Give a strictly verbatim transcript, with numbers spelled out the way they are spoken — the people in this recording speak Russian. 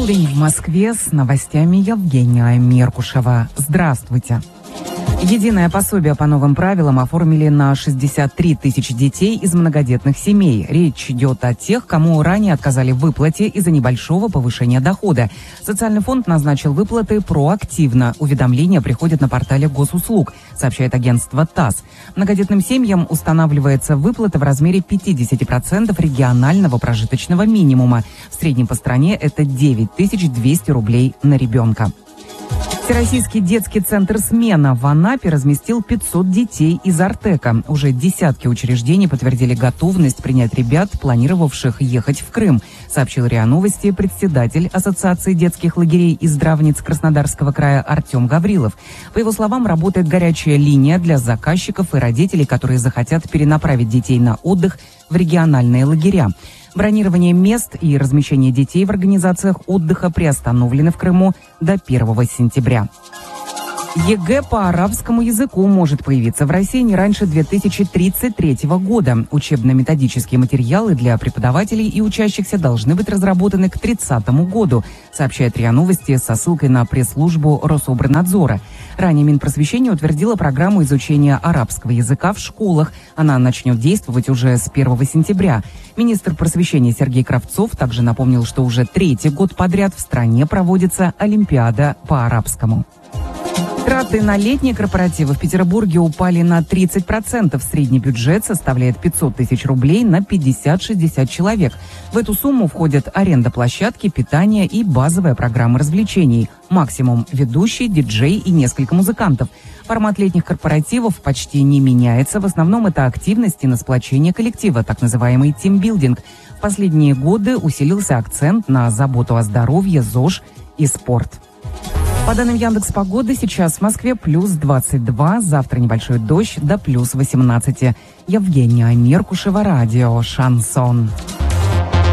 Полдень в Москве, с новостями Евгения Меркушева. Здравствуйте. Единое пособие по новым правилам оформили на шестьдесят три тысячи детей из многодетных семей. Речь идет о тех, кому ранее отказали в выплате из-за небольшого повышения дохода. Социальный фонд назначил выплаты проактивно. Уведомления приходят на портале госуслуг, сообщает агентство ТАСС. Многодетным семьям устанавливается выплата в размере пятьдесят процентов регионального прожиточного минимума. В среднем по стране это девять тысяч двести рублей на ребенка. Всероссийский детский центр «Смена» в Анапе разместил пятьсот детей из Артека. Уже десятки учреждений подтвердили готовность принять ребят, планировавших ехать в Крым, сообщил РИА Новости председатель Ассоциации детских лагерей и здравниц Краснодарского края Артем Гаврилов. По его словам, работает горячая линия для заказчиков и родителей, которые захотят перенаправить детей на отдых в региональные лагеря. Бронирование мест и размещение детей в организациях отдыха приостановлены в Крыму до первого сентября. ЕГЭ по арабскому языку может появиться в России не раньше две тысячи тридцать третьего года. Учебно-методические материалы для преподавателей и учащихся должны быть разработаны к тридцатому году, сообщает РИА Новости со ссылкой на пресс-службу Рособорнадзора. Ранее Минпросвещение утвердило программу изучения арабского языка в школах. Она начнет действовать уже с первого сентября. Министр просвещения Сергей Кравцов также напомнил, что уже третий год подряд в стране проводится Олимпиада по арабскому. Траты на летние корпоративы в Петербурге упали на тридцать процентов. Средний бюджет составляет пятьсот тысяч рублей на пятьдесят-шестьдесят человек. В эту сумму входят аренда площадки, питание и базовая программа развлечений. Максимум ведущий, диджей и несколько музыкантов. Формат летних корпоративов почти не меняется. В основном это активности на сплочение коллектива, так называемый тимбилдинг. В последние годы усилился акцент на заботу о здоровье, ЗОЖ и спорт. По данным Яндекс.Погоды, сейчас в Москве плюс двадцать два, завтра небольшой дождь до плюс восемнадцать. Евгения Меркушева, радио «Шансон».